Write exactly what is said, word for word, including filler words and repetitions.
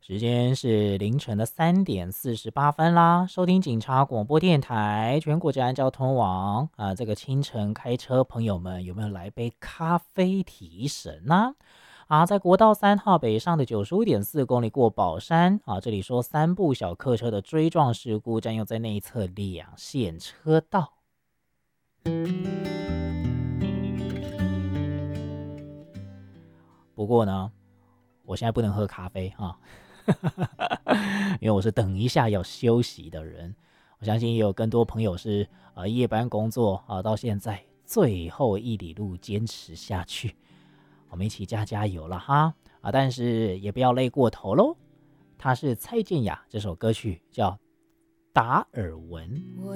时间是凌晨的三点四十八分啦，收听警察广播电台全国治安交通网啊，这个清晨开车朋友们有没有来杯咖啡提神呢？啊，在国道三号北上的九十五点四公里过宝山啊，这里说三部小客车的追撞事故，占用在内侧两线车道。不过呢，我现在不能喝咖啡啊。因为我是等一下要休息的人，我相信也有更多朋友是呃夜班工作啊，到现在最后一里路坚持下去，我们一起加加油了哈啊！但是也不要累过头喽。它是蔡健雅这首歌曲叫《达尔文》。